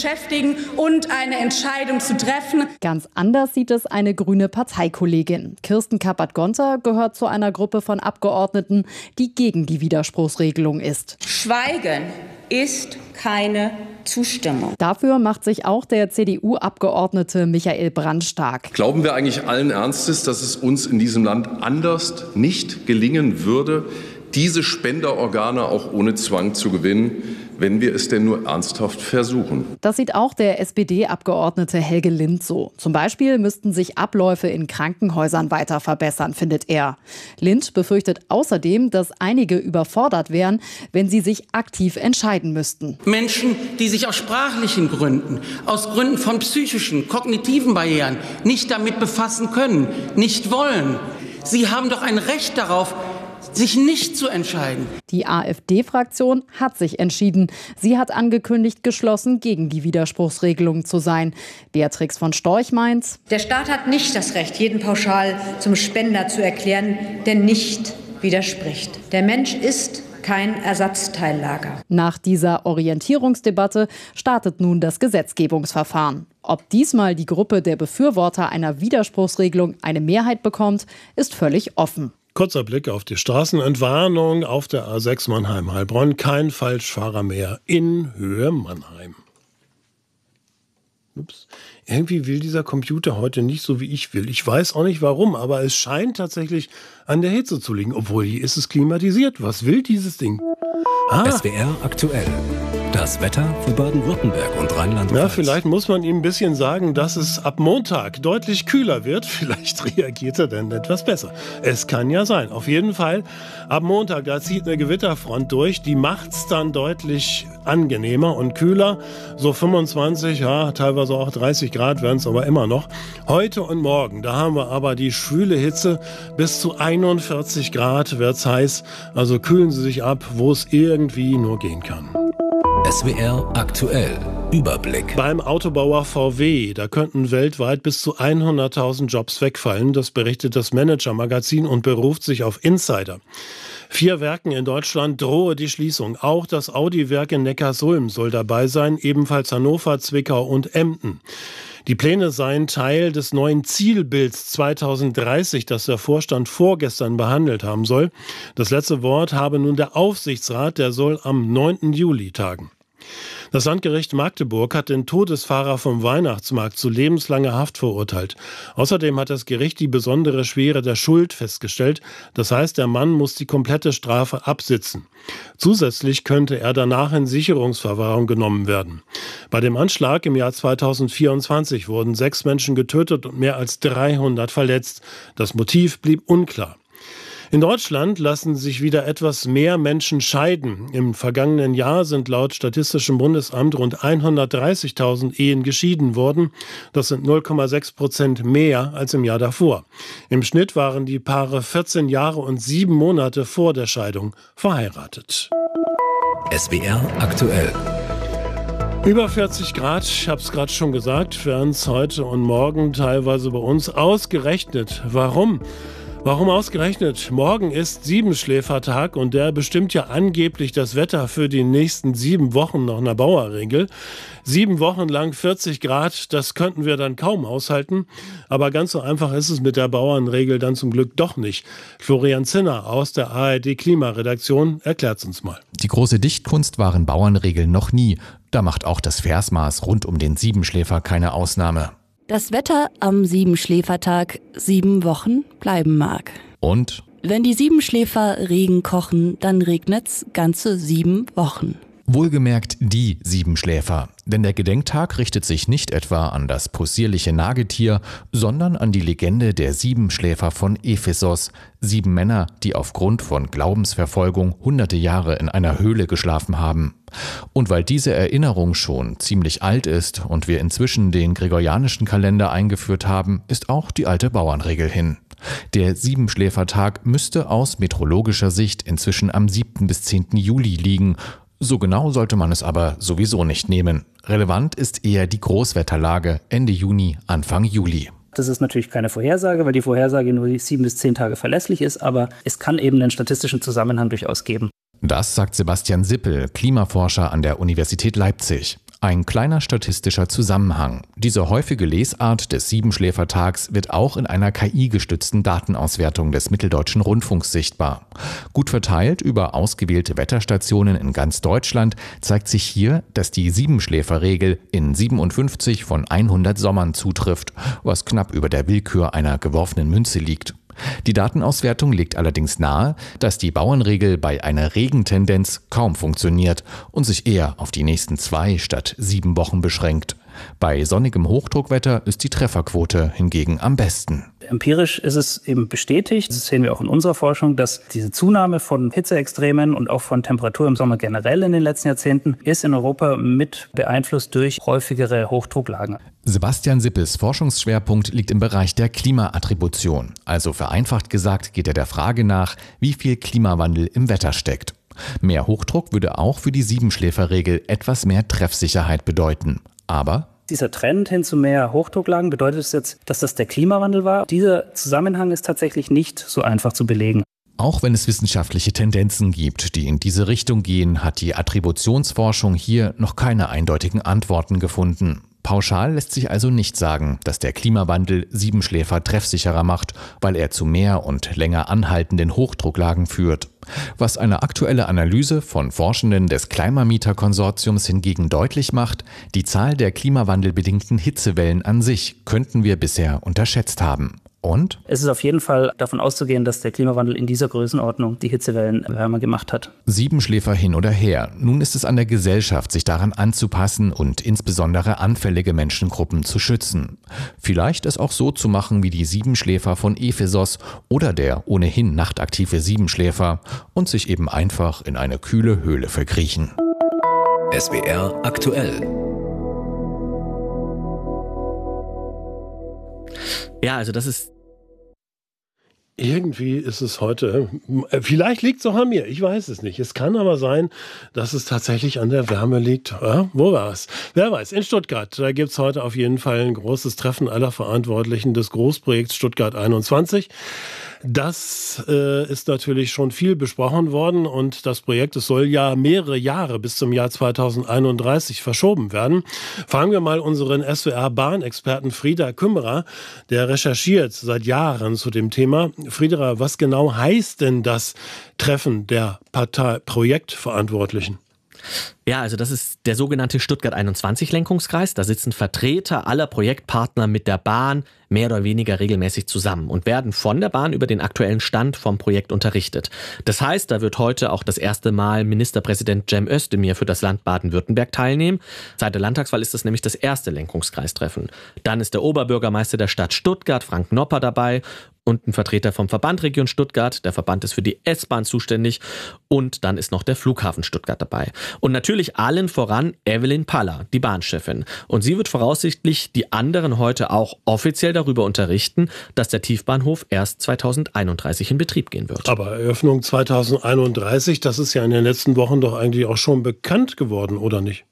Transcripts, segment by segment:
beschäftigen und eine Entscheidung zu treffen. Ganz anders sieht es eine grüne Parteikollegin. Kirsten Kappert-Gonter gehört zu einer Gruppe von Abgeordneten, die gegen die Widerspruchsregelung ist. Schweigen ist keine Zustimmung. Dafür macht sich auch der CDU-Abgeordnete Michael Brandt stark. Glauben wir eigentlich allen Ernstes, dass es uns in diesem Land anders nicht gelingen würde, diese Spenderorgane auch ohne Zwang zu gewinnen, wenn wir es denn nur ernsthaft versuchen? Das sieht auch der SPD-Abgeordnete Helge Lind so. Zum Beispiel müssten sich Abläufe in Krankenhäusern weiter verbessern, findet er. Lind befürchtet außerdem, dass einige überfordert wären, wenn sie sich aktiv entscheiden müssten. Menschen, die sich aus sprachlichen Gründen, aus Gründen von psychischen, kognitiven Barrieren nicht damit befassen können, nicht wollen. Sie haben doch ein Recht darauf, sich nicht zu entscheiden. Die AfD-Fraktion hat sich entschieden. Sie hat angekündigt, geschlossen gegen die Widerspruchsregelung zu sein. Beatrix von Storch meint: Der Staat hat nicht das Recht, jeden pauschal zum Spender zu erklären, der nicht widerspricht. Der Mensch ist kein Ersatzteillager. Nach dieser Orientierungsdebatte startet nun das Gesetzgebungsverfahren. Ob diesmal die Gruppe der Befürworter einer Widerspruchsregelung eine Mehrheit bekommt, ist völlig offen. Kurzer Blick auf die Straßenentwarnung auf der A6 Mannheim-Heilbronn. Kein Falschfahrer mehr in Höhe Mannheim. Ups. Irgendwie will dieser Computer heute nicht so, wie ich will. Ich weiß auch nicht warum, aber es scheint tatsächlich an der Hitze zu liegen. Obwohl, hier ist es klimatisiert. Was will dieses Ding? SWR aktuell. Das Wetter für Baden-Württemberg und Rheinland-Pfalz. Ja, vielleicht muss man ihm ein bisschen sagen, dass es ab Montag deutlich kühler wird. Vielleicht reagiert er dann etwas besser. Es kann ja sein. Auf jeden Fall, ab Montag, da zieht eine Gewitterfront durch. Die macht's dann deutlich angenehmer und kühler. So 25, ja, teilweise auch 30 Grad werden es aber immer noch. Heute und morgen, da haben wir aber die schwüle Hitze. Bis zu 41 Grad wird's heiß. Also kühlen Sie sich ab, wo es irgendwie nur gehen kann. SWR aktuell. Überblick. Beim Autobauer VW, da könnten weltweit bis zu 100.000 Jobs wegfallen. Das berichtet das Manager-Magazin und beruft sich auf Insider. 4 Werken in Deutschland drohe die Schließung. Auch das Audi-Werk in Neckarsulm soll dabei sein, ebenfalls Hannover, Zwickau und Emden. Die Pläne seien Teil des neuen Zielbilds 2030, das der Vorstand vorgestern behandelt haben soll. Das letzte Wort habe nun der Aufsichtsrat, der soll am 9. Juli tagen. Das Landgericht Magdeburg hat den Todesfahrer vom Weihnachtsmarkt zu lebenslanger Haft verurteilt. Außerdem hat das Gericht die besondere Schwere der Schuld festgestellt. Das heißt, der Mann muss die komplette Strafe absitzen. Zusätzlich könnte er danach in Sicherungsverwahrung genommen werden. Bei dem Anschlag im Jahr 2024 wurden 6 Menschen getötet und mehr als 300 verletzt. Das Motiv blieb unklar. In Deutschland lassen sich wieder etwas mehr Menschen scheiden. Im vergangenen Jahr sind laut Statistischem Bundesamt rund 130.000 Ehen geschieden worden. Das sind 0,6% mehr als im Jahr davor. Im Schnitt waren die Paare 14 Jahre und 7 Monate vor der Scheidung verheiratet. SWR aktuell. Über 40 Grad, ich habe es gerade schon gesagt, werden es heute und morgen teilweise bei uns ausgerechnet. Warum? Warum ausgerechnet? Morgen ist Siebenschläfertag und der bestimmt ja angeblich das Wetter für die nächsten 7 Wochen nach einer Bauernregel. 7 Wochen lang 40 Grad, das könnten wir dann kaum aushalten. Aber ganz so einfach ist es mit der Bauernregel dann zum Glück doch nicht. Florian Zinner aus der ARD-Klimaredaktion erklärt es uns mal. Die große Dichtkunst waren Bauernregeln noch nie. Da macht auch das Versmaß rund um den Siebenschläfer keine Ausnahme. Das Wetter am Siebenschläfertag 7 Wochen bleiben mag. Und? Wenn die Siebenschläfer Regen kochen, dann regnet's ganze 7 Wochen. Wohlgemerkt die Siebenschläfer. Denn der Gedenktag richtet sich nicht etwa an das possierliche Nagetier, sondern an die Legende der Siebenschläfer von Ephesos. 7 Männer, die aufgrund von Glaubensverfolgung hunderte Jahre in einer Höhle geschlafen haben. Und weil diese Erinnerung schon ziemlich alt ist und wir inzwischen den gregorianischen Kalender eingeführt haben, ist auch die alte Bauernregel hin. Der Siebenschläfertag müsste aus meteorologischer Sicht inzwischen am 7. bis 10. Juli liegen. So genau sollte man es aber sowieso nicht nehmen. Relevant ist eher die Großwetterlage Ende Juni, Anfang Juli. Das ist natürlich keine Vorhersage, weil die Vorhersage nur 7 bis 10 Tage verlässlich ist, aber es kann eben einen statistischen Zusammenhang durchaus geben. Das sagt Sebastian Sippel, Klimaforscher an der Universität Leipzig. Ein kleiner statistischer Zusammenhang. Diese häufige Lesart des Siebenschläfertags wird auch in einer KI-gestützten Datenauswertung des Mitteldeutschen Rundfunks sichtbar. Gut verteilt über ausgewählte Wetterstationen in ganz Deutschland zeigt sich hier, dass die Siebenschläferregel in 57 von 100 Sommern zutrifft, was knapp über der Willkür einer geworfenen Münze liegt. Die Datenauswertung legt allerdings nahe, dass die Bauernregel bei einer Regentendenz kaum funktioniert und sich eher auf die nächsten 2 statt 7 Wochen beschränkt. Bei sonnigem Hochdruckwetter ist die Trefferquote hingegen am besten. Empirisch ist es eben bestätigt, das sehen wir auch in unserer Forschung, dass diese Zunahme von Hitzeextremen und auch von Temperatur im Sommer generell in den letzten Jahrzehnten ist in Europa mit beeinflusst durch häufigere Hochdrucklagen. Sebastian Sippels Forschungsschwerpunkt liegt im Bereich der Klimaattribution. Also vereinfacht gesagt geht er der Frage nach, wie viel Klimawandel im Wetter steckt. Mehr Hochdruck würde auch für die Siebenschläferregel etwas mehr Treffsicherheit bedeuten. Aber dieser Trend hin zu mehr Hochdrucklagen, bedeutet es jetzt, dass das der Klimawandel war? Dieser Zusammenhang ist tatsächlich nicht so einfach zu belegen. Auch wenn es wissenschaftliche Tendenzen gibt, die in diese Richtung gehen, hat die Attributionsforschung hier noch keine eindeutigen Antworten gefunden. Pauschal lässt sich also nicht sagen, dass der Klimawandel Siebenschläfer treffsicherer macht, weil er zu mehr und länger anhaltenden Hochdrucklagen führt. Was eine aktuelle Analyse von Forschenden des Climameter-Konsortiums hingegen deutlich macht, die Zahl der klimawandelbedingten Hitzewellen an sich könnten wir bisher unterschätzt haben. Und? Es ist auf jeden Fall davon auszugehen, dass der Klimawandel in dieser Größenordnung die Hitzewellen wärmer gemacht hat. Siebenschläfer hin oder her. Nun ist es an der Gesellschaft, sich daran anzupassen und insbesondere anfällige Menschengruppen zu schützen. Vielleicht es auch so zu machen wie die Siebenschläfer von Ephesos oder der ohnehin nachtaktive Siebenschläfer und sich eben einfach in eine kühle Höhle verkriechen. SWR aktuell. Ja, also das ist... Irgendwie ist es heute, vielleicht liegt es auch an mir, ich weiß es nicht. Es kann aber sein, dass es tatsächlich an der Wärme liegt. Ja, wo war es? Wer weiß, in Stuttgart, da gibt es heute auf jeden Fall ein großes Treffen aller Verantwortlichen des Großprojekts Stuttgart 21. Das ist natürlich schon viel besprochen worden und das Projekt, es soll ja mehrere Jahre bis zum Jahr 2031 verschoben werden. Fragen wir mal unseren SWR-Bahnexperten Frieda Kümmerer, der recherchiert seit Jahren zu dem Thema. Frieda, was genau heißt denn das Treffen der Projektverantwortlichen? Ja, also das ist der sogenannte Stuttgart 21 Lenkungskreis. Da sitzen Vertreter aller Projektpartner mit der Bahn mehr oder weniger regelmäßig zusammen und werden von der Bahn über den aktuellen Stand vom Projekt unterrichtet. Das heißt, da wird heute auch das erste Mal Ministerpräsident Cem Özdemir für das Land Baden-Württemberg teilnehmen. Seit der Landtagswahl ist das nämlich das erste Lenkungskreistreffen. Dann ist der Oberbürgermeister der Stadt Stuttgart, Frank Nopper, dabei und ein Vertreter vom Verband Region Stuttgart. Der Verband ist für die S-Bahn zuständig und dann ist noch der Flughafen Stuttgart dabei. Und natürlich allen voran Evelyn Paller, die Bahnchefin. Und sie wird voraussichtlich die anderen heute auch offiziell darüber unterrichten, dass der Tiefbahnhof erst 2031 in Betrieb gehen wird. Aber Eröffnung 2031, das ist ja in den letzten Wochen doch eigentlich auch schon bekannt geworden, oder nicht?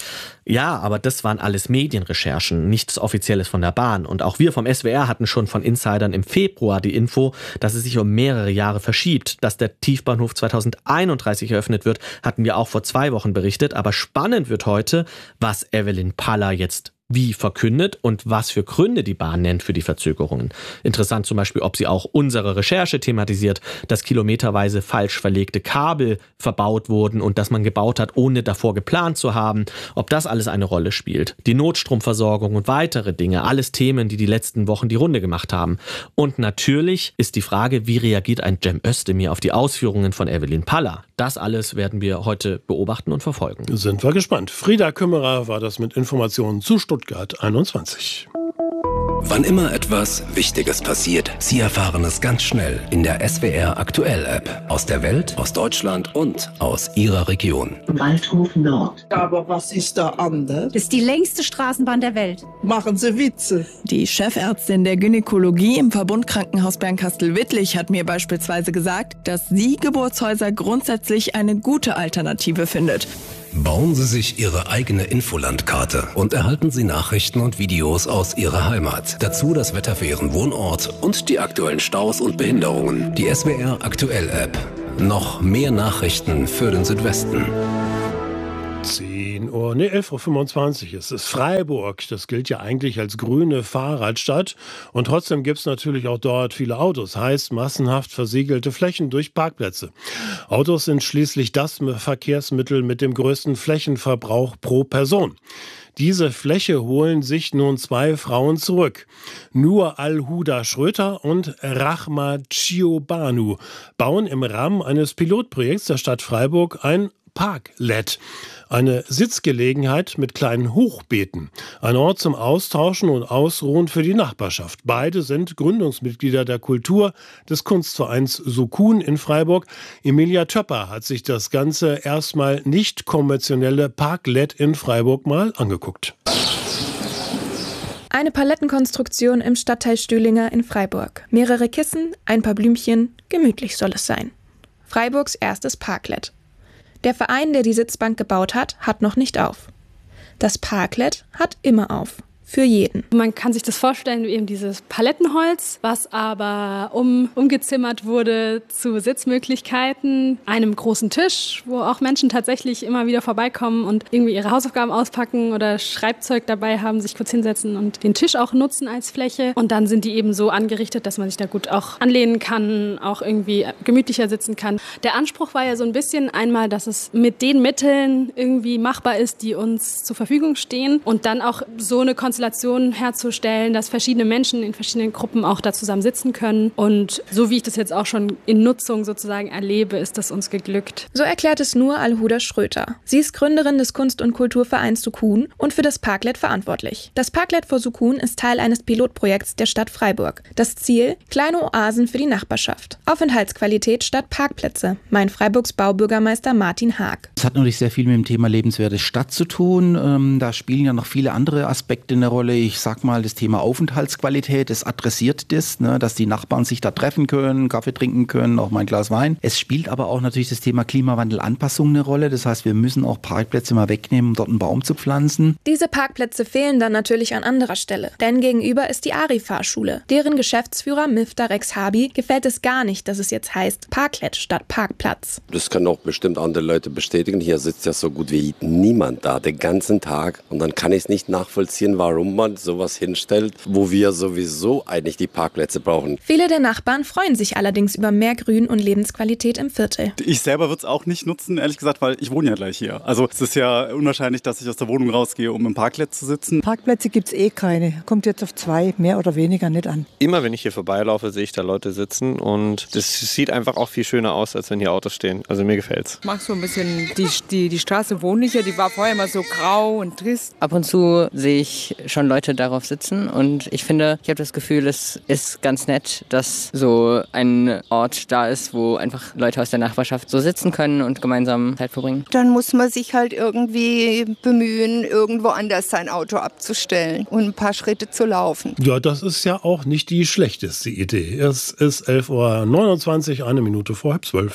Ja, aber das waren alles Medienrecherchen, nichts Offizielles von der Bahn. Und auch wir vom SWR hatten schon von Insidern im Februar die Info, dass es sich um mehrere Jahre verschiebt. Dass der Tiefbahnhof 2031 eröffnet wird, hatten wir auch vor 2 Wochen berichtet. Aber spannend wird heute, was Evelyn Paller jetzt wie verkündet und was für Gründe die Bahn nennt für die Verzögerungen. Interessant zum Beispiel, ob sie auch unsere Recherche thematisiert, dass kilometerweise falsch verlegte Kabel verbaut wurden und dass man gebaut hat, ohne davor geplant zu haben. Ob das alles eine Rolle spielt. Die Notstromversorgung und weitere Dinge. Alles Themen, die letzten Wochen die Runde gemacht haben. Und natürlich ist die Frage, wie reagiert ein Cem Özdemir auf die Ausführungen von Evelyn Paller? Das alles werden wir heute beobachten und verfolgen. Sind wir gespannt. Frieda Kümmerer war das mit Informationen zu Stuttgart 21. Wann immer etwas Wichtiges passiert, Sie erfahren es ganz schnell in der SWR Aktuell App. Aus der Welt, aus Deutschland und aus Ihrer Region. Waldhof Nord. Aber was ist da anders? Das ist die längste Straßenbahn der Welt. Machen Sie Witze. Die Chefärztin der Gynäkologie im Verbundkrankenhaus Bernkastel-Wittlich hat mir beispielsweise gesagt, dass sie Geburtshäuser grundsätzlich eine gute Alternative findet. Bauen Sie sich Ihre eigene Infolandkarte und erhalten Sie Nachrichten und Videos aus Ihrer Heimat. Dazu das Wetter für Ihren Wohnort und die aktuellen Staus und Behinderungen. Die SWR Aktuell App. Noch mehr Nachrichten für den Südwesten. 10:30 11.25 Uhr. Es ist Freiburg. Das gilt ja eigentlich als grüne Fahrradstadt. Und trotzdem gibt es natürlich auch dort viele Autos. Heißt massenhaft versiegelte Flächen durch Parkplätze. Autos sind schließlich das Verkehrsmittel mit dem größten Flächenverbrauch pro Person. Diese Fläche holen sich nun 2 Frauen zurück. Nur Al-Huda Schröter und Rahma Ciobanu bauen im Rahmen eines Pilotprojekts der Stadt Freiburg ein Parklet. Eine Sitzgelegenheit mit kleinen Hochbeeten. Ein Ort zum Austauschen und Ausruhen für die Nachbarschaft. Beide sind Gründungsmitglieder der Kultur des Kunstvereins Sukun in Freiburg. Emilia Töpper hat sich das ganze erstmal nicht konventionelle Parklet in Freiburg mal angeguckt. Eine Palettenkonstruktion im Stadtteil Stühlinger in Freiburg. Mehrere Kissen, ein paar Blümchen, gemütlich soll es sein. Freiburgs erstes Parklet. Der Verein, der die Sitzbank gebaut hat, hat noch nicht auf. Das Parklet hat immer auf. Für jeden. Man kann sich das vorstellen wie eben dieses Palettenholz, was aber umgezimmert wurde zu Sitzmöglichkeiten, einem großen Tisch, wo auch Menschen tatsächlich immer wieder vorbeikommen und irgendwie ihre Hausaufgaben auspacken oder Schreibzeug dabei haben, sich kurz hinsetzen und den Tisch auch nutzen als Fläche. Und dann sind die eben so angerichtet, dass man sich da gut auch anlehnen kann, auch irgendwie gemütlicher sitzen kann. Der Anspruch war ja so ein bisschen einmal, dass es mit den Mitteln irgendwie machbar ist, die uns zur Verfügung stehen und dann auch so eine Konstellation herzustellen, dass verschiedene Menschen in verschiedenen Gruppen auch da zusammen sitzen können. Und so wie ich das jetzt auch schon in Nutzung sozusagen erlebe, ist das uns geglückt. So erklärt es Nur Al-Huda Schröter. Sie ist Gründerin des Kunst- und Kulturvereins Sukun und für das Parklet verantwortlich. Das Parklet for Sukun ist Teil eines Pilotprojekts der Stadt Freiburg. Das Ziel? Kleine Oasen für die Nachbarschaft. Aufenthaltsqualität statt Parkplätze, meint Freiburgs Baubürgermeister Martin Haag. Es hat natürlich sehr viel mit dem Thema lebenswerte Stadt zu tun. Da spielen ja noch viele andere Aspekte eine Rolle. Ich sag mal, das Thema Aufenthaltsqualität, das adressiert das, dass die Nachbarn sich da treffen können, Kaffee trinken können, auch mal ein Glas Wein. Es spielt aber auch natürlich das Thema Klimawandelanpassung eine Rolle. Das heißt, wir müssen auch Parkplätze mal wegnehmen, um dort einen Baum zu pflanzen. Diese Parkplätze fehlen dann natürlich an anderer Stelle. Denn gegenüber ist die Ari-Fahrschule. Deren Geschäftsführer Mifta Rex-Habi gefällt es gar nicht, dass es jetzt heißt Parklet statt Parkplatz. Das können auch bestimmt andere Leute bestätigen. Hier sitzt ja so gut wie niemand da den ganzen Tag. Und dann kann ich es nicht nachvollziehen, warum man sowas hinstellt, wo wir sowieso eigentlich die Parkplätze brauchen. Viele der Nachbarn freuen sich allerdings über mehr Grün und Lebensqualität im Viertel. Ich selber würde es auch nicht nutzen, ehrlich gesagt, weil ich wohne ja gleich hier. Also es ist ja unwahrscheinlich, dass ich aus der Wohnung rausgehe, um im Parkplatz zu sitzen. Parkplätze gibt es eh keine. Kommt jetzt auf 2, mehr oder weniger nicht an. Immer wenn ich hier vorbeilaufe, sehe ich da Leute sitzen und das sieht einfach auch viel schöner aus, als wenn hier Autos stehen. Also mir gefällt's. Ich mag so ein bisschen die Straße, wo ich hier, die war vorher immer so grau und trist. Ab und zu sehe ich schon Leute darauf sitzen und ich finde, ich habe das Gefühl, es ist ganz nett, dass so ein Ort da ist, wo einfach Leute aus der Nachbarschaft so sitzen können und gemeinsam Zeit verbringen. Dann muss man sich halt irgendwie bemühen, irgendwo anders sein Auto abzustellen und ein paar Schritte zu laufen. Ja, das ist ja auch nicht die schlechteste Idee. Es ist 11.29 Uhr, 1 Minute vor 11:30.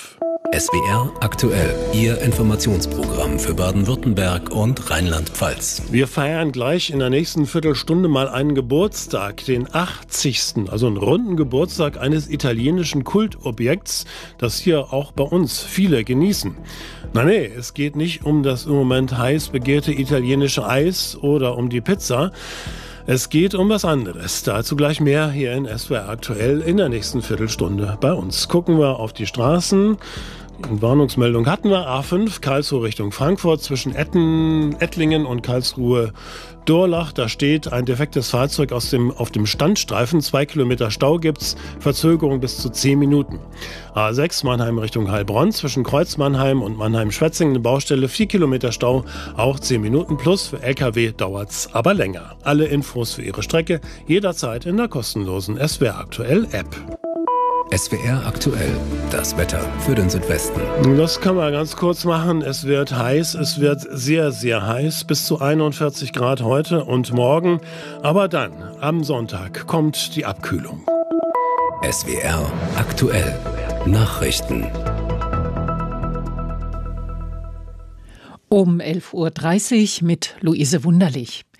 SWR aktuell, Ihr Informationsprogramm für Baden-Württemberg und Rheinland-Pfalz. Wir feiern gleich in der nächsten Viertelstunde mal einen Geburtstag, den 80., also einen runden Geburtstag eines italienischen Kultobjekts, das hier auch bei uns viele genießen. Nee, es geht nicht um das im Moment heiß begehrte italienische Eis oder um die Pizza. Es geht um was anderes. Dazu gleich mehr hier in SWR aktuell in der nächsten Viertelstunde bei uns. Gucken wir auf die Straßen. Die Warnungsmeldung hatten wir. A5 Karlsruhe Richtung Frankfurt zwischen Ettlingen und Karlsruhe-Dorlach. Da steht ein defektes Fahrzeug auf dem Standstreifen. 2 Kilometer Stau gibt's. Verzögerung bis zu 10 Minuten. A6 Mannheim Richtung Heilbronn zwischen Kreuz Mannheim und Mannheim-Schwetzingen. Eine Baustelle, 4 Kilometer Stau, auch 10 Minuten plus. Für LKW dauert's aber länger. Alle Infos für Ihre Strecke jederzeit in der kostenlosen SWR aktuell App. SWR aktuell, das Wetter für den Südwesten. Das kann man ganz kurz machen. Es wird heiß, es wird sehr, sehr heiß, bis zu 41 Grad heute und morgen. Aber dann, am Sonntag, kommt die Abkühlung. SWR aktuell, Nachrichten. Um 11.30 Uhr mit Luise Wunderlich.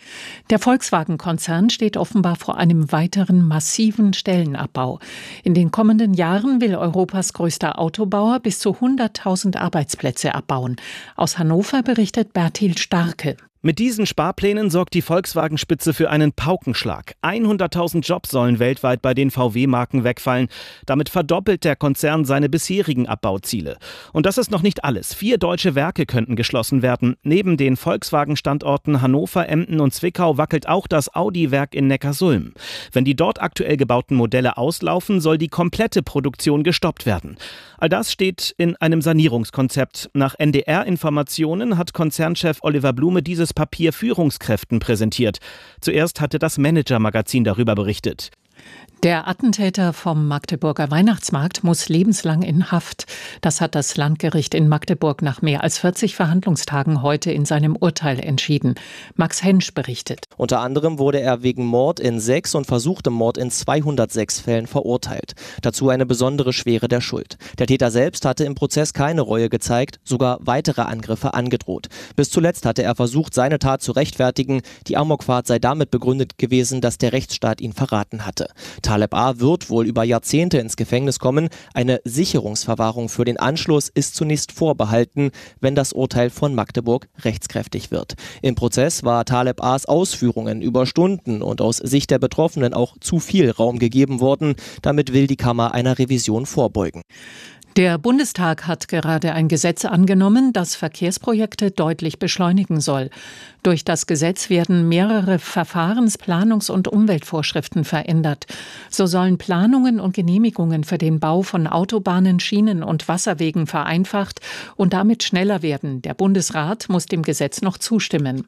Der Volkswagen-Konzern steht offenbar vor einem weiteren massiven Stellenabbau. In den kommenden Jahren will Europas größter Autobauer bis zu 100.000 Arbeitsplätze abbauen. Aus Hannover berichtet Bertil Starke. Mit diesen Sparplänen sorgt die Volkswagen-Spitze für einen Paukenschlag. 100.000 Jobs sollen weltweit bei den VW-Marken wegfallen. Damit verdoppelt der Konzern seine bisherigen Abbauziele. Und das ist noch nicht alles. 4 deutsche Werke könnten geschlossen werden. Neben den Volkswagen-Standorten Hannover, Emden und Zwickau wackelt auch das Audi-Werk in Neckarsulm. Wenn die dort aktuell gebauten Modelle auslaufen, soll die komplette Produktion gestoppt werden. All das steht in einem Sanierungskonzept. Nach NDR-Informationen hat Konzernchef Oliver Blume dieses Papier Führungskräften präsentiert. Zuerst hatte das Manager-Magazin darüber berichtet. Der Attentäter vom Magdeburger Weihnachtsmarkt muss lebenslang in Haft. Das hat das Landgericht in Magdeburg nach mehr als 40 Verhandlungstagen heute in seinem Urteil entschieden. Max Hensch berichtet. Unter anderem wurde er wegen Mord in 6 und versuchtem Mord in 206 Fällen verurteilt. Dazu eine besondere Schwere der Schuld. Der Täter selbst hatte im Prozess keine Reue gezeigt, sogar weitere Angriffe angedroht. Bis zuletzt hatte er versucht, seine Tat zu rechtfertigen. Die Amokfahrt sei damit begründet gewesen, dass der Rechtsstaat ihn verraten hatte. Taleb A. wird wohl über Jahrzehnte ins Gefängnis kommen. Eine Sicherungsverwahrung für den Anschluss ist zunächst vorbehalten, wenn das Urteil von Magdeburg rechtskräftig wird. Im Prozess war Taleb A.'s Ausführungen über Stunden und aus Sicht der Betroffenen auch zu viel Raum gegeben worden. Damit will die Kammer einer Revision vorbeugen. Der Bundestag hat gerade ein Gesetz angenommen, das Verkehrsprojekte deutlich beschleunigen soll. Durch das Gesetz werden mehrere Verfahrens-, Planungs- und Umweltvorschriften verändert. So sollen Planungen und Genehmigungen für den Bau von Autobahnen, Schienen und Wasserwegen vereinfacht und damit schneller werden. Der Bundesrat muss dem Gesetz noch zustimmen.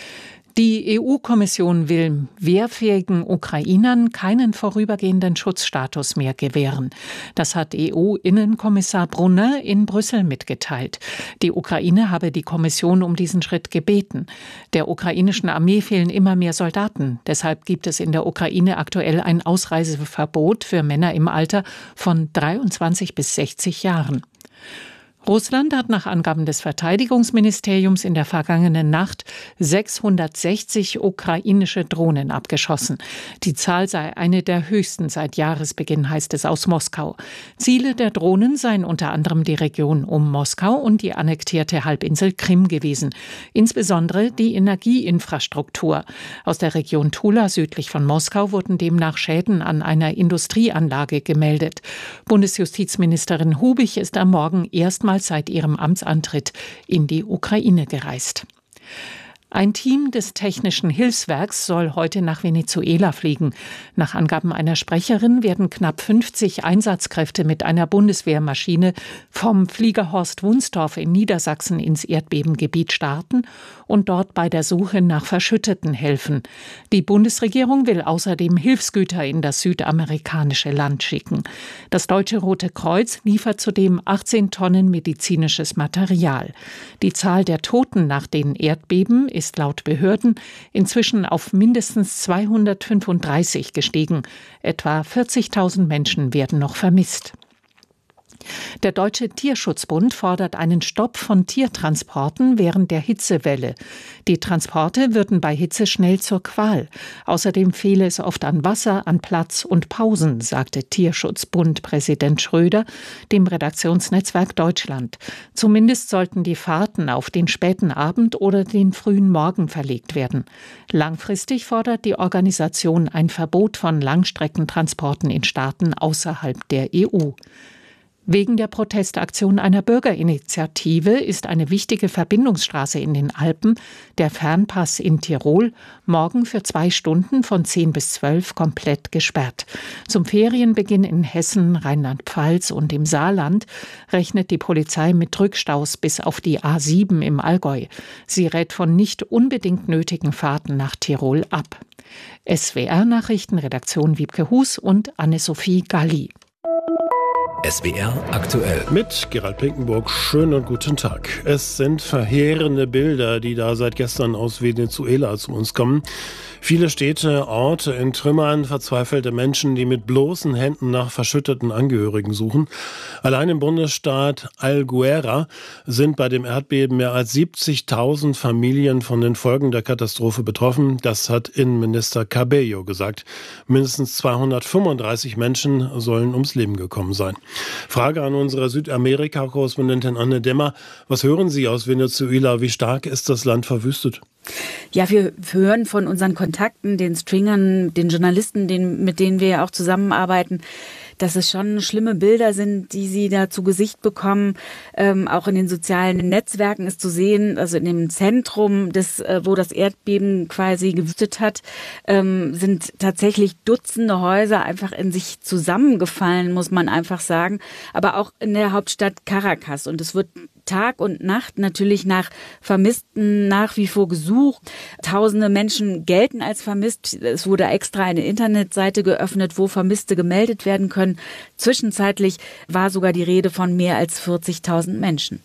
Die EU-Kommission will wehrfähigen Ukrainern keinen vorübergehenden Schutzstatus mehr gewähren. Das hat EU-Innenkommissar Brunner in Brüssel mitgeteilt. Die Ukraine habe die Kommission um diesen Schritt gebeten. Der ukrainischen Armee fehlen immer mehr Soldaten. Deshalb gibt es in der Ukraine aktuell ein Ausreiseverbot für Männer im Alter von 23 bis 60 Jahren. Russland hat nach Angaben des Verteidigungsministeriums in der vergangenen Nacht 660 ukrainische Drohnen abgeschossen. Die Zahl sei eine der höchsten seit Jahresbeginn, heißt es aus Moskau. Ziele der Drohnen seien unter anderem die Region um Moskau und die annektierte Halbinsel Krim gewesen. Insbesondere die Energieinfrastruktur. Aus der Region Tula südlich von Moskau wurden demnach Schäden an einer Industrieanlage gemeldet. Bundesjustizministerin Hubich ist am Morgen erstmals seit ihrem Amtsantritt in die Ukraine gereist. Ein Team des Technischen Hilfswerks soll heute nach Venezuela fliegen. Nach Angaben einer Sprecherin werden knapp 50 Einsatzkräfte mit einer Bundeswehrmaschine vom Flieger Horst Wunstorf in Niedersachsen ins Erdbebengebiet starten und dort bei der Suche nach Verschütteten helfen. Die Bundesregierung will außerdem Hilfsgüter in das südamerikanische Land schicken. Das Deutsche Rote Kreuz liefert zudem 18 Tonnen medizinisches Material. Die Zahl der Toten nach den Erdbeben ist laut Behörden inzwischen auf mindestens 235 gestiegen. Etwa 40.000 Menschen werden noch vermisst. Der Deutsche Tierschutzbund fordert einen Stopp von Tiertransporten während der Hitzewelle. Die Transporte würden bei Hitze schnell zur Qual. Außerdem fehle es oft an Wasser, an Platz und Pausen, sagte Tierschutzbund-Präsident Schröder dem Redaktionsnetzwerk Deutschland. Zumindest sollten die Fahrten auf den späten Abend oder den frühen Morgen verlegt werden. Langfristig fordert die Organisation ein Verbot von Langstreckentransporten in Staaten außerhalb der EU. Wegen der Protestaktion einer Bürgerinitiative ist eine wichtige Verbindungsstraße in den Alpen, der Fernpass in Tirol, morgen für 2 Stunden von 10 bis 12 komplett gesperrt. Zum Ferienbeginn in Hessen, Rheinland-Pfalz und im Saarland rechnet die Polizei mit Rückstaus bis auf die A7 im Allgäu. Sie rät von nicht unbedingt nötigen Fahrten nach Tirol ab. SWR-Nachrichten, Redaktion Wiebke Hus und Anne-Sophie Galli. SWR aktuell. Mit Gerald Pinkenburg, schönen und guten Tag. Es sind verheerende Bilder, die da seit gestern aus Venezuela zu uns kommen. Viele Städte, Orte in Trümmern, verzweifelte Menschen, die mit bloßen Händen nach verschütteten Angehörigen suchen. Allein im Bundesstaat Alguera sind bei dem Erdbeben mehr als 70.000 Familien von den Folgen der Katastrophe betroffen. Das hat Innenminister Cabello gesagt. Mindestens 235 Menschen sollen ums Leben gekommen sein. Frage an unsere Südamerika-Korrespondentin Anne Demmer. Was hören Sie aus Venezuela? Wie stark ist das Land verwüstet? Ja, wir hören von unseren Kontakten, den Stringern, den Journalisten, mit denen wir ja auch zusammenarbeiten, dass es schon schlimme Bilder sind, die sie da zu Gesicht bekommen. Auch in den sozialen Netzwerken ist zu sehen, also in dem Zentrum, wo das Erdbeben quasi gewütet hat, sind tatsächlich Dutzende Häuser einfach in sich zusammengefallen, muss man einfach sagen. Aber auch in der Hauptstadt Caracas. Und es wird Tag und Nacht natürlich nach Vermissten nach wie vor gesucht. Tausende Menschen gelten als vermisst. Es wurde extra eine Internetseite geöffnet, wo Vermisste gemeldet werden können. Zwischenzeitlich war sogar die Rede von mehr als 40.000 Menschen.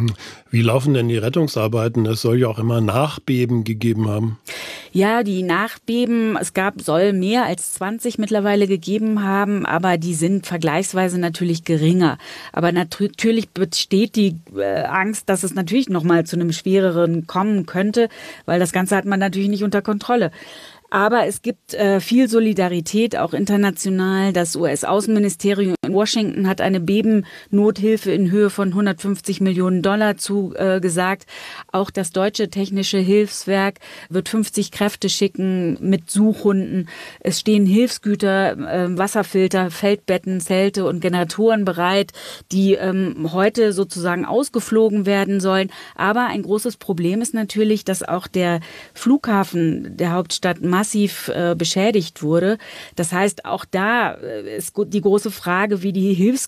Wie laufen denn die Rettungsarbeiten? Es soll ja auch immer Nachbeben gegeben haben. Ja, die Nachbeben, soll mehr als 20 mittlerweile gegeben haben, aber die sind vergleichsweise natürlich geringer. Aber natürlich besteht die Angst, dass es natürlich noch mal zu einem schwereren kommen könnte, weil das Ganze hat man natürlich nicht unter Kontrolle. Aber es gibt viel Solidarität, auch international. Das US-Außenministerium in Washington hat eine Bebennothilfe in Höhe von $150 Millionen zugesagt. Auch das Deutsche Technische Hilfswerk wird 50 Kräfte schicken mit Suchhunden. Es stehen Hilfsgüter, Wasserfilter, Feldbetten, Zelte und Generatoren bereit, die heute sozusagen ausgeflogen werden sollen. Aber ein großes Problem ist natürlich, dass auch der Flughafen der Hauptstadt massiv beschädigt wurde. Das heißt, auch da ist die große Frage, wie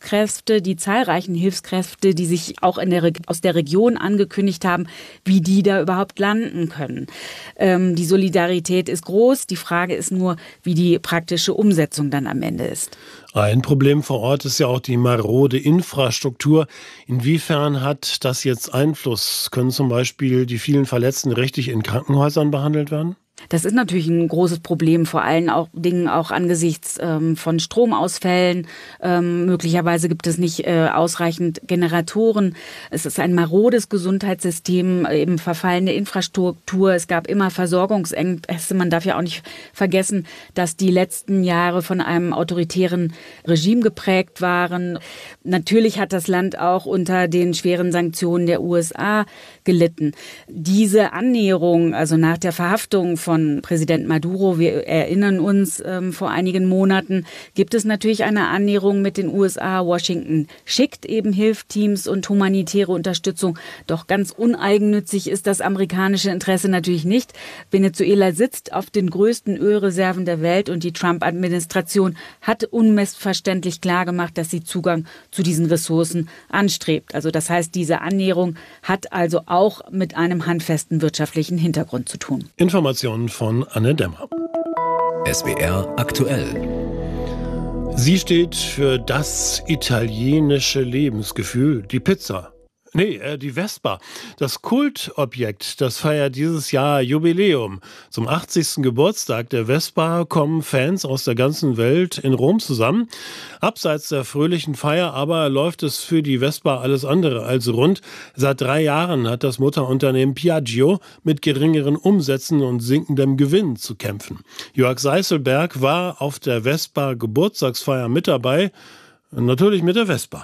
die zahlreichen Hilfskräfte, die sich auch aus der Region angekündigt haben, wie die da überhaupt landen können. Die Solidarität ist groß. Die Frage ist nur, wie die praktische Umsetzung dann am Ende ist. Ein Problem vor Ort ist ja auch die marode Infrastruktur. Inwiefern hat das jetzt Einfluss? Können zum Beispiel die vielen Verletzten richtig in Krankenhäusern behandelt werden? Das ist natürlich ein großes Problem, vor allen Dingen auch angesichts von Stromausfällen. Möglicherweise gibt es nicht ausreichend Generatoren. Es ist ein marodes Gesundheitssystem, eben verfallene Infrastruktur. Es gab immer Versorgungsengpässe. Man darf ja auch nicht vergessen, dass die letzten Jahre von einem autoritären Regime geprägt waren. Natürlich hat das Land auch unter den schweren Sanktionen der USA gelitten. Diese Annäherung, also nach der Verhaftung von Präsident Maduro, wir erinnern uns, vor einigen Monaten gibt es natürlich eine Annäherung mit den USA. Washington schickt eben Hilfsteams und humanitäre Unterstützung. Doch ganz uneigennützig ist das amerikanische Interesse natürlich nicht. Venezuela sitzt auf den größten Ölreserven der Welt und die Trump-Administration hat unmissverständlich klargemacht, dass sie Zugang zu diesen Ressourcen anstrebt. Also das heißt, diese Annäherung hat also auch mit einem handfesten wirtschaftlichen Hintergrund zu tun. Informationen von Anne Demmer. SWR aktuell. Sie steht für das italienische Lebensgefühl, die Pizza. Die Vespa. Das Kultobjekt, das feiert dieses Jahr Jubiläum. Zum 80. Geburtstag der Vespa kommen Fans aus der ganzen Welt in Rom zusammen. Abseits der fröhlichen Feier aber läuft es für die Vespa alles andere als rund. Seit 3 Jahren hat das Mutterunternehmen Piaggio mit geringeren Umsätzen und sinkendem Gewinn zu kämpfen. Jörg Seißelberg war auf der Vespa Geburtstagsfeier mit dabei. Natürlich mit der Vespa.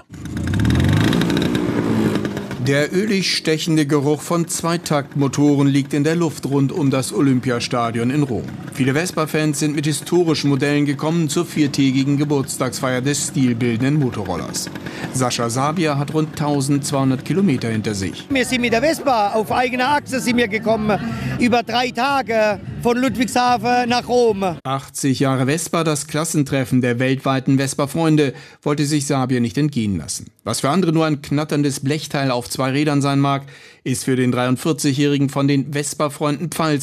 Der ölig stechende Geruch von Zweitaktmotoren liegt in der Luft rund um das Olympiastadion in Rom. Viele Vespa-Fans sind mit historischen Modellen gekommen zur 4-tägigen Geburtstagsfeier des stilbildenden Motorrollers. Sascha Sabia hat rund 1200 Kilometer hinter sich. Wir sind mit der Vespa auf eigener Achse sind wir gekommen, über 3 Tage von Ludwigshafen nach Rom. 80 Jahre Vespa, das Klassentreffen der weltweiten Vespa-Freunde, wollte sich Sabia nicht entgehen lassen. Was für andere nur ein knatterndes Blechteil auf 2 Rädern sein mag, ist für den 43-Jährigen von den Vespa-Freunden Pfalz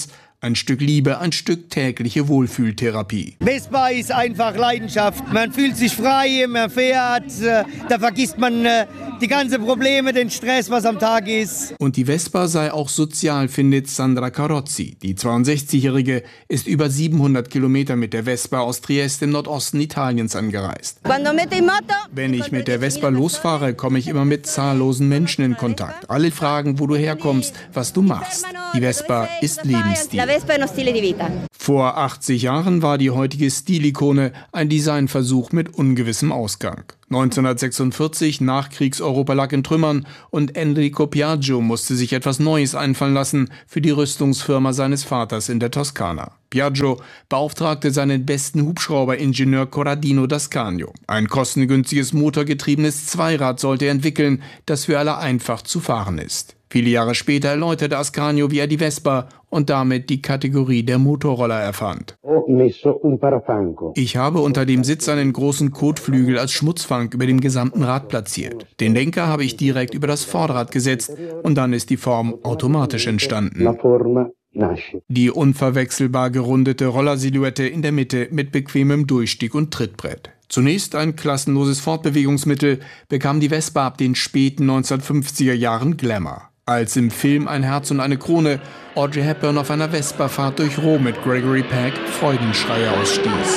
Ein Stück Liebe, ein Stück tägliche Wohlfühltherapie. Vespa ist einfach Leidenschaft. Man fühlt sich frei, man fährt, da vergisst man die ganzen Probleme, den Stress, was am Tag ist. Und die Vespa sei auch sozial, findet Sandra Carozzi. Die 62-Jährige ist über 700 Kilometer mit der Vespa aus Triest im Nordosten Italiens angereist. Wenn ich mit der Vespa losfahre, komme ich immer mit zahllosen Menschen in Kontakt. Alle fragen, wo du herkommst, was du machst. Die Vespa ist Lebensstil. Vor 80 Jahren war die heutige Stilikone ein Designversuch mit ungewissem Ausgang. 1946, Nachkriegseuropa lag in Trümmern und Enrico Piaggio musste sich etwas Neues einfallen lassen für die Rüstungsfirma seines Vaters in der Toskana. Piaggio beauftragte seinen besten Hubschrauberingenieur Corradino d'Ascanio. Ein kostengünstiges motorgetriebenes Zweirad sollte er entwickeln, das für alle einfach zu fahren ist. Viele Jahre später erläuterte Ascanio, wie er die Vespa und damit die Kategorie der Motorroller erfand. Ich habe unter dem Sitz einen großen Kotflügel als Schmutzfang über dem gesamten Rad platziert. Den Lenker habe ich direkt über das Vorderrad gesetzt und dann ist die Form automatisch entstanden. Die unverwechselbar gerundete Rollersilhouette in der Mitte mit bequemem Durchstieg und Trittbrett. Zunächst ein klassenloses Fortbewegungsmittel, bekam die Vespa ab den späten 1950er Jahren Glamour. Als im Film Ein Herz und eine Krone Audrey Hepburn auf einer Vespa-Fahrt durch Rom mit Gregory Peck Freudenschreie ausstieß.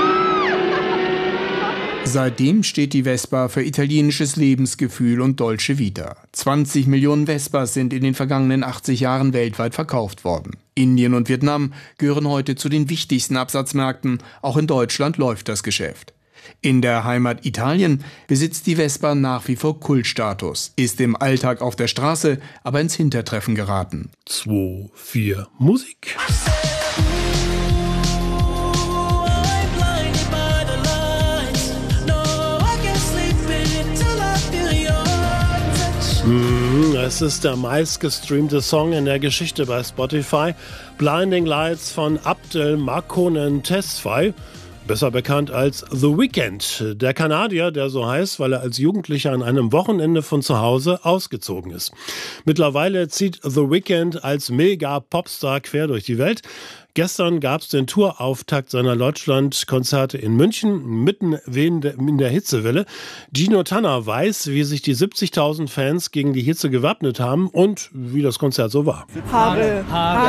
Seitdem steht die Vespa für italienisches Lebensgefühl und Dolce Vita. 20 Millionen Vespas sind in den vergangenen 80 Jahren weltweit verkauft worden. Indien und Vietnam gehören heute zu den wichtigsten Absatzmärkten. Auch in Deutschland läuft das Geschäft. In der Heimat Italien besitzt die Vespa nach wie vor Kultstatus, ist im Alltag auf der Straße aber ins Hintertreffen geraten. 2, 4, Musik. Es ist der meistgestreamte Song in der Geschichte bei Spotify. Blinding Lights von Abdel Makonnen Tesfaye. Besser bekannt als The Weeknd, der Kanadier, der so heißt, weil er als Jugendlicher an einem Wochenende von zu Hause ausgezogen ist. Mittlerweile zieht The Weeknd als Mega-Popstar quer durch die Welt. Gestern gab es den Tourauftakt seiner Deutschlandkonzerte in München, mitten in der Hitzewelle. Gino Tanner weiß, wie sich die 70.000 Fans gegen die Hitze gewappnet haben und wie das Konzert so war. Haare.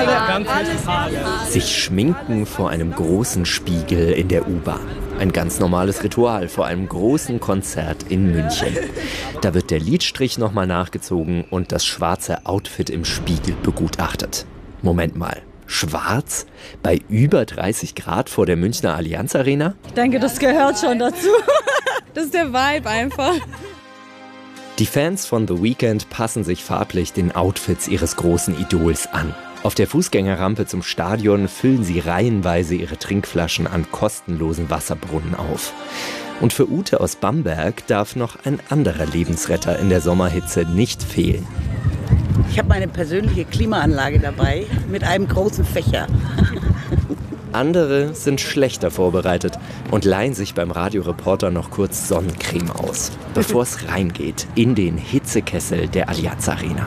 Sich schminken vor einem großen Spiegel in der U-Bahn. Ein ganz normales Ritual vor einem großen Konzert in München. Da wird der Lidstrich nochmal nachgezogen und das schwarze Outfit im Spiegel begutachtet. Moment mal. Schwarz? Bei über 30 Grad vor der Münchner Allianz Arena? Ich denke, das gehört schon dazu. Das ist der Vibe einfach. Die Fans von The Weeknd passen sich farblich den Outfits ihres großen Idols an. Auf der Fußgängerrampe zum Stadion füllen sie reihenweise ihre Trinkflaschen an kostenlosen Wasserbrunnen auf. Und für Ute aus Bamberg darf noch ein anderer Lebensretter in der Sommerhitze nicht fehlen. Ich habe meine persönliche Klimaanlage dabei mit einem großen Fächer. Andere sind schlechter vorbereitet und leihen sich beim Radioreporter noch kurz Sonnencreme aus, bevor es reingeht in den Hitzekessel der Allianz Arena.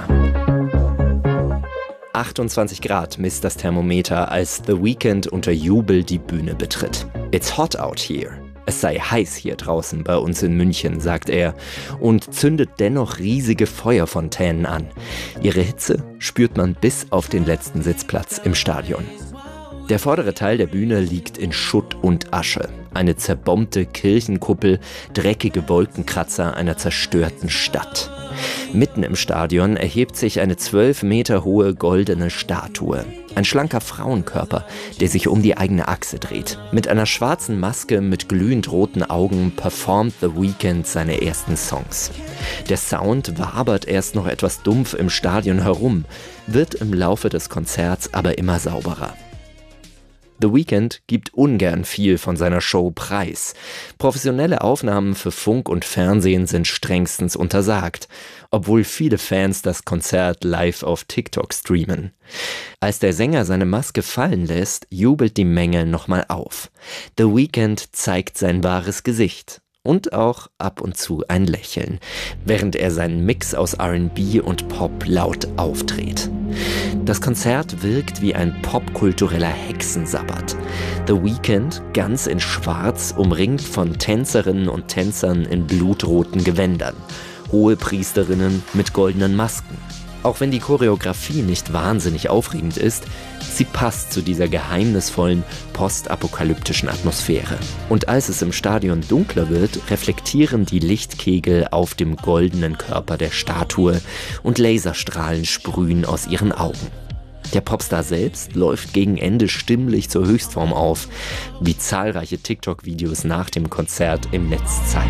28 Grad misst das Thermometer, als The Weeknd unter Jubel die Bühne betritt. It's hot out here. Es sei heiß hier draußen bei uns in München, sagt er, und zündet dennoch riesige Feuerfontänen an. Ihre Hitze spürt man bis auf den letzten Sitzplatz im Stadion. Der vordere Teil der Bühne liegt in Schutt und Asche. Eine zerbombte Kirchenkuppel, dreckige Wolkenkratzer einer zerstörten Stadt. Mitten im Stadion erhebt sich eine 12 Meter hohe goldene Statue. Ein schlanker Frauenkörper, der sich um die eigene Achse dreht. Mit einer schwarzen Maske mit glühend roten Augen performt The Weeknd seine ersten Songs. Der Sound wabert erst noch etwas dumpf im Stadion herum, wird im Laufe des Konzerts aber immer sauberer. The Weeknd gibt ungern viel von seiner Show preis. Professionelle Aufnahmen für Funk und Fernsehen sind strengstens untersagt, obwohl viele Fans das Konzert live auf TikTok streamen. Als der Sänger seine Maske fallen lässt, jubelt die Menge nochmal auf. The Weeknd zeigt sein wahres Gesicht und auch ab und zu ein Lächeln, während er seinen Mix aus R&B und Pop laut aufdreht. Das Konzert wirkt wie ein popkultureller Hexensabbat. The Weeknd, ganz in Schwarz, umringt von Tänzerinnen und Tänzern in blutroten Gewändern. Hohe Priesterinnen mit goldenen Masken. Auch wenn die Choreografie nicht wahnsinnig aufregend ist, sie passt zu dieser geheimnisvollen, postapokalyptischen Atmosphäre. Und als es im Stadion dunkler wird, reflektieren die Lichtkegel auf dem goldenen Körper der Statue und Laserstrahlen sprühen aus ihren Augen. Der Popstar selbst läuft gegen Ende stimmlich zur Höchstform auf, wie zahlreiche TikTok-Videos nach dem Konzert im Netz zeigen.